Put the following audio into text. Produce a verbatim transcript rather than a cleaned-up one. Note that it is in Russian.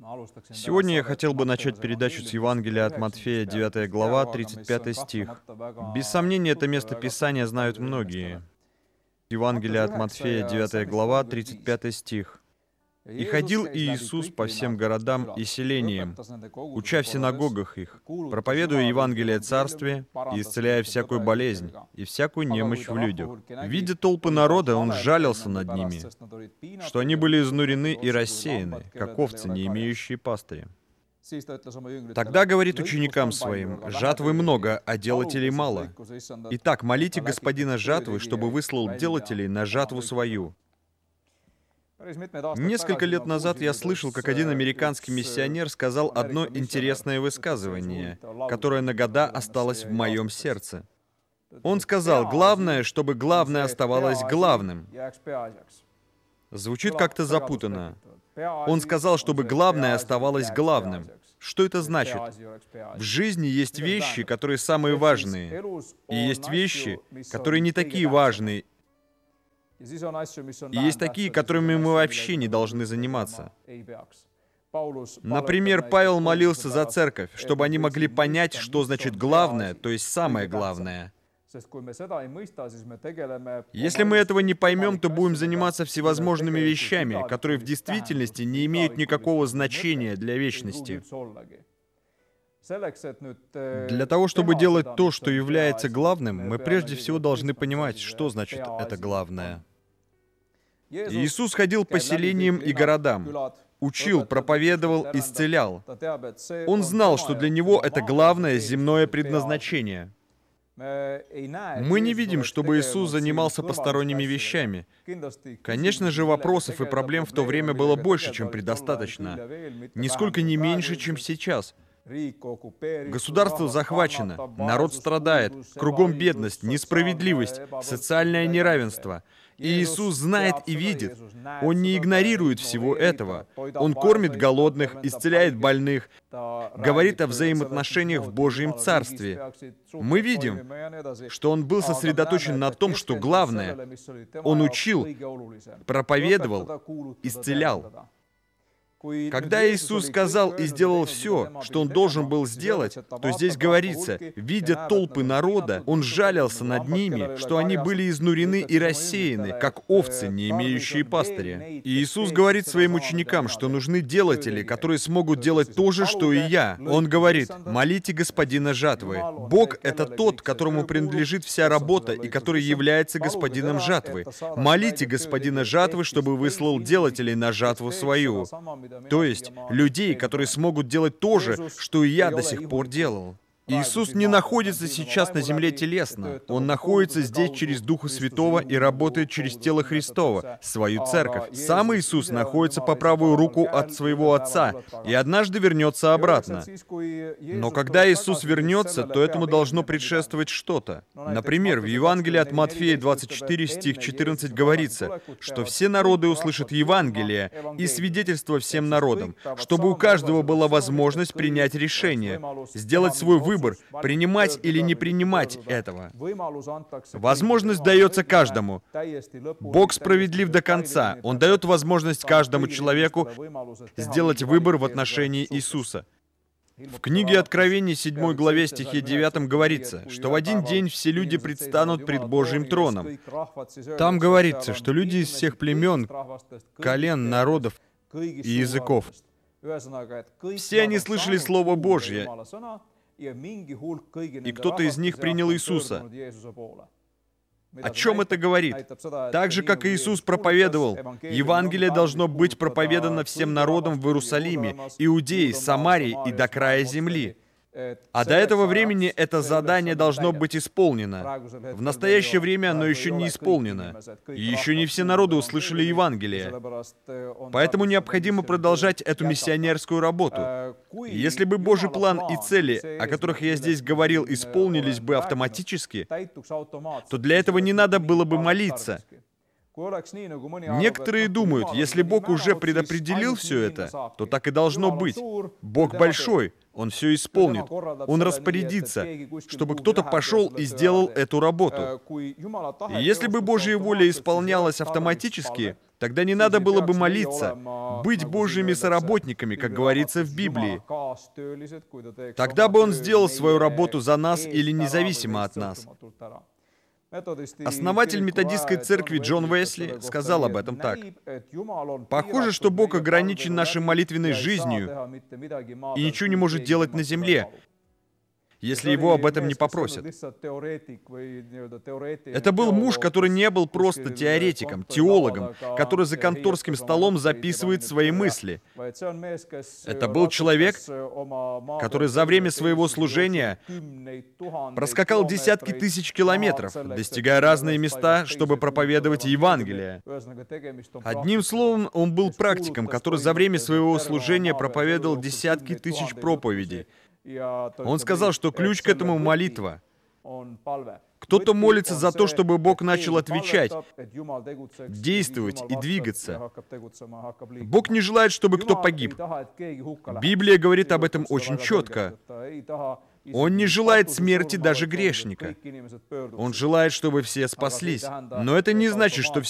Сегодня я хотел бы начать передачу с Евангелия от Матфея, девятая глава, тридцать пятый стих. Без сомнения, это место Писания знают многие. Евангелие от Матфея, девятая глава, тридцать пятый стих. «И ходил Иисус по всем городам и селениям, уча в синагогах их, проповедуя Евангелие Царствия и исцеляя всякую болезнь и всякую немощь в людях. Видя толпы народа, Он сжалился над ними, что они были изнурены и рассеяны, как овцы, не имеющие пастыря. Тогда говорит ученикам Своим: жатвы много, а делателей мало. Итак, молите Господина жатвы, чтобы выслал делателей на жатву свою». Несколько лет назад я слышал, как один американский миссионер сказал одно интересное высказывание, которое на года осталось в моем сердце. Он сказал: «Главное, чтобы главное оставалось главным». Звучит как-то запутанно. Он сказал, чтобы главное оставалось главным. Что это значит? В жизни есть вещи, которые самые важные, и есть вещи, которые не такие важные, и есть такие, которыми мы вообще не должны заниматься. Например, Павел молился за церковь, чтобы они могли понять, что значит главное, то есть самое главное. Если мы этого не поймем, то будем заниматься всевозможными вещами, которые в действительности не имеют никакого значения для вечности. Для того, чтобы делать то, что является главным, мы прежде всего должны понимать, что значит это главное. Иисус ходил по селениям и городам, учил, проповедовал, исцелял. Он знал, что для Него это главное земное предназначение. Мы не видим, чтобы Иисус занимался посторонними вещами. Конечно же, вопросов и проблем в то время было больше, чем предостаточно. Нисколько не меньше, чем сейчас. Государство захвачено, народ страдает, кругом бедность, несправедливость, социальное неравенство. И Иисус знает и видит. Он не игнорирует всего этого. Он кормит голодных, исцеляет больных, говорит о взаимоотношениях в Божьем Царстве. Мы видим, что Он был сосредоточен на том, что главное. Он учил, проповедовал, исцелял. Когда Иисус сказал и сделал все, что Он должен был сделать, то здесь говорится: видя толпы народа, Он жалился над ними, что они были изнурены и рассеяны, как овцы, не имеющие пастыря. И Иисус говорит своим ученикам, что нужны делатели, которые смогут делать то же, что и я. Он говорит: молите Господина жатвы. Бог — это тот, которому принадлежит вся работа и который является Господином жатвы. Молите Господина жатвы, чтобы выслал делателей на жатву свою. То есть людей, которые смогут делать то же, что и я до сих пор делал. Иисус не находится сейчас на земле телесно. Он находится здесь через Духа Святого и работает через тело Христово, свою церковь. Сам Иисус находится по правую руку от своего Отца и однажды вернется обратно. Но когда Иисус вернется, то этому должно предшествовать что-то. Например, в Евангелии от Матфея двадцать четыре, стих четырнадцать говорится, что все народы услышат Евангелие и свидетельство всем народам, чтобы у каждого была возможность принять решение, сделать свой выбор, Выбор, принимать или не принимать этого. Возможность дается каждому. Бог справедлив до конца. Он дает возможность каждому человеку сделать выбор в отношении Иисуса. В книге Откровений, седьмой главе, стихе девятом говорится, что в один день все люди предстанут пред Божьим троном. Там говорится, что люди из всех племен, колен, народов и языков. Все они слышали Слово Божье, и кто-то из них принял Иисуса. О чем это говорит? Так же, как Иисус проповедовал, Евангелие должно быть проповедано всем народам в Иерусалиме, Иудее, Самарии и до края земли. А до этого времени это задание должно быть исполнено. В настоящее время оно еще не исполнено. И еще не все народы услышали Евангелие. Поэтому необходимо продолжать эту миссионерскую работу. Если бы Божий план и цели, о которых я здесь говорил, исполнились бы автоматически, то для этого не надо было бы молиться. Некоторые думают, если Бог уже предопределил все это, то так и должно быть. Бог большой, Он все исполнит. Он распорядится, чтобы кто-то пошел и сделал эту работу. И если бы Божья воля исполнялась автоматически, тогда не надо было бы молиться, быть Божьими соработниками, как говорится в Библии. Тогда бы Он сделал свою работу за нас или независимо от нас. Основатель методистской церкви Джон Уэсли сказал об этом так: «Похоже, что Бог ограничен нашей молитвенной жизнью и ничего не может делать на земле, если его об этом не попросят». Это был муж, который не был просто теоретиком, теологом, который за конторским столом записывает свои мысли. Это был человек, который за время своего служения проскакал десятки тысяч километров, достигая разные места, чтобы проповедовать Евангелие. Одним словом, он был практиком, который за время своего служения проповедовал десятки тысяч проповедей. Он сказал, что ключ к этому — молитва. Кто-то молится за то, чтобы Бог начал отвечать, действовать и двигаться. Бог не желает, чтобы кто погиб. Библия говорит об этом очень четко. Он не желает смерти даже грешника. Он желает, чтобы все спаслись. Но это не значит, что все